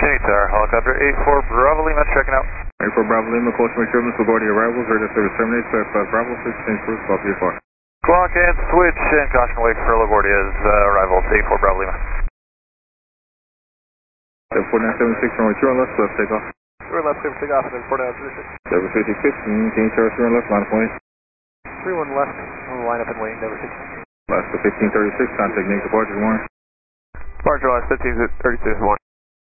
Star, helicopter 84 Bravo Lima checking out. 84 Bravo Lima, close to make sure Mr. LaGuardia arrivals, radio service terminates, 55 Bravo, 16 cruise, copy your far. Clock and switch and caution wait for LaGuardia's arrival, 84 Bravo Lima. 4976, runway 2 on left, left takeoff. We're left, clear for takeoff, and then 4936. 750, 15, change tower 3 on left, line of point. 31 left, we'll line up and wait, never 16. Last to 1536, contact name departure 1. Departure last 1536 1.